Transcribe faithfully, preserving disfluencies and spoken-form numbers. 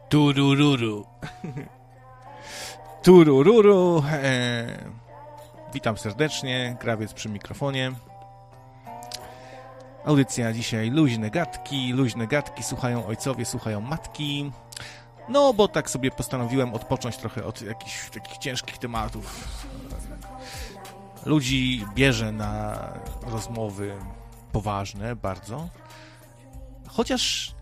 Turururu. Turururu. E, witam serdecznie, Grawiec przy mikrofonie. Audycja dzisiaj luźne gadki, luźne gadki, słuchają ojcowie, słuchają matki. No, bo tak sobie postanowiłem odpocząć trochę od jakichś takich ciężkich tematów. Ludzi bierze na rozmowy poważne bardzo. Chociaż